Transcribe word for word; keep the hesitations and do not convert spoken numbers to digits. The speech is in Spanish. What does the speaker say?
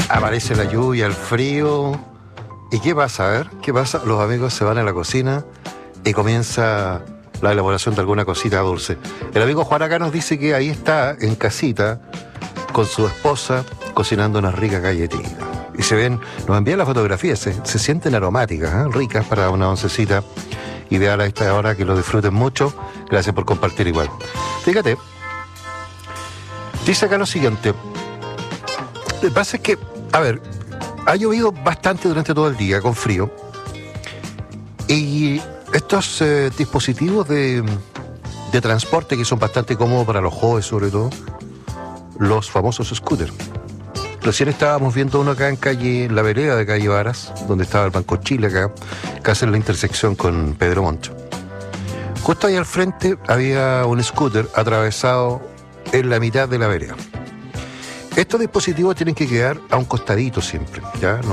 Aparece la lluvia, el frío. ¿Y qué pasa? A ver, ¿qué pasa? Los amigos se van a la cocina y comienza la elaboración de alguna cosita dulce. El amigo Juan acá nos dice que ahí está, en casita, con su esposa, cocinando unas ricas galletitas. Y se ven, nos envían las fotografías, se, se sienten aromáticas, ¿eh? Ricas para una oncecita. Ideal a esta hora, que lo disfruten mucho. Gracias por compartir igual. Fíjate, dice acá lo siguiente. Lo que pasa es que, a ver, ha llovido bastante durante todo el día, con frío. Y estos eh, dispositivos de, de transporte que son bastante cómodos para los jóvenes, sobre todo, los famosos scooters. Recién estábamos viendo uno acá en calle, en la vereda de calle Varas, donde estaba el Banco Chile acá, casi en la intersección con Pedro Montt. Justo ahí al frente había un scooter atravesado en la mitad de la vereda. Estos dispositivos tienen que quedar a un costadito siempre, ¿ya? No